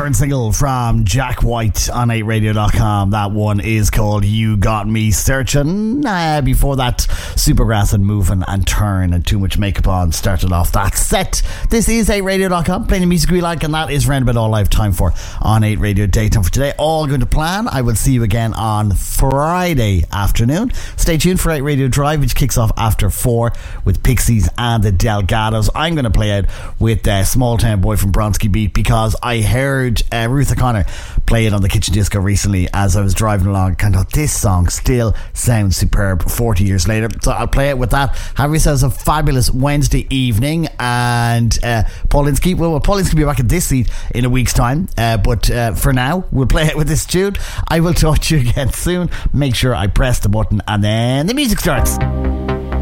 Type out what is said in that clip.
current single from Jack White on 8radio.com. That one is called You Got Me Searching. Before that, Supergrass and Moving and Turn and Too Much Makeup On started off that set. This is 8radio.com, playing the music we like, and that is round about all I have time for on 8 Radio Daytime for today. All going to plan. I will see you again on Friday afternoon. Stay tuned for 8 Radio Drive, which kicks off after 4 with Pixies and the Delgados. I'm going to play out with Small Town Boy from Bronski Beat because I heard Ruth O'Connor play it on the Kitchen Disco recently as I was driving along. I thought this song still sounds superb 40 years later, so I'll play it with that. Have yourselves a fabulous Wednesday evening, and Paul Linsky will be back at this seat in a week's time, but for now we'll play it with this tune. I will talk to you again soon. Make sure I press the button and then the music starts.